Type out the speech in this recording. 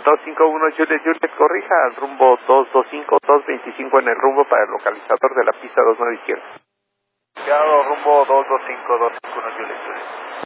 251 Juliet, corrija al rumbo 225, 225 en el rumbo para el localizador de la pista 29 izquierda. Cuidado, rumbo 225, 251 Juliet.